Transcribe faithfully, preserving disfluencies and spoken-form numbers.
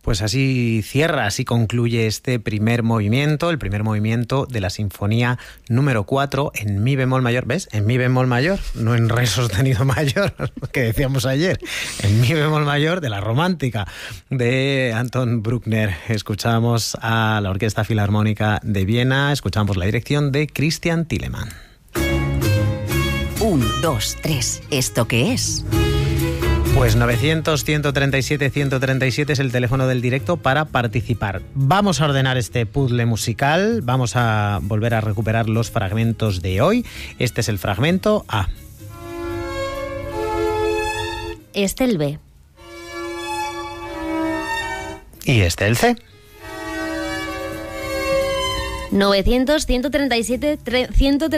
Pues así cierra, así concluye este primer movimiento, el primer movimiento de la Sinfonía número cuatro en mi bemol mayor. ¿Ves? En mi bemol mayor, no en re sostenido mayor, que decíamos ayer. En mi bemol mayor de la Romántica, de Anton Bruckner. Escuchamos a la Orquesta Filarmónica de Viena, escuchamos la dirección de Christian Thielemann. Un, dos, tres. ¿Esto qué es? Pues novecientos, ciento treinta y siete, ciento treinta y siete es el teléfono del directo para participar. Vamos a ordenar este puzzle musical, vamos a volver a recuperar los fragmentos de hoy. Este es el fragmento A. Este el B. Y este el C. novecientos, ciento treinta y siete, ciento treinta y siete.